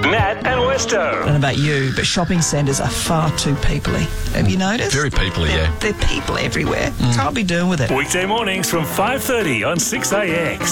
Matt and Westo. I don't know about you, but shopping centres are far too peoply. Have you noticed? Very peoply, yeah. They're people everywhere. Can't be doing with it. Weekday mornings from 5:30 on 6AX.